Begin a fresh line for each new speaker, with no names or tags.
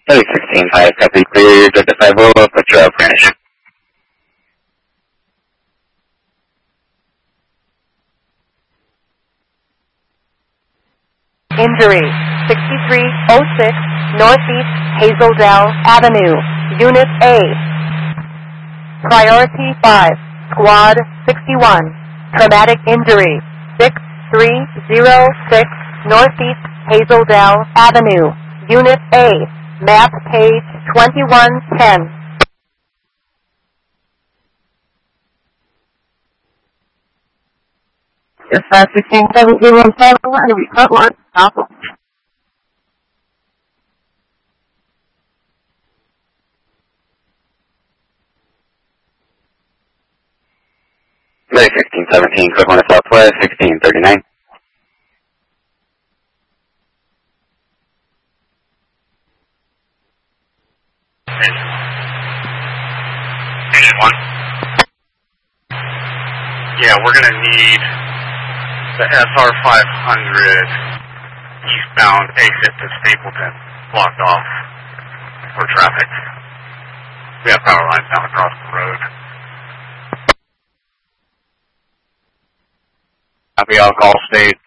16-5, copy clear, Delta 50, put you up, finish.
Injury, 6306 Northeast Hazeldale Avenue, Unit A. Priority 5, Squad 61. Traumatic injury, 6306 Northeast Hazeldale Avenue, Unit A. Map page 2110.
Yes, 516-701-501, report one, stop.
Very 1617, code 1 Southwest, 1639.
Unit 1. Yeah, we're going to need the SR500 eastbound exit to Stapleton blocked off for traffic. We have power lines down across the road.
Copy, I'll call state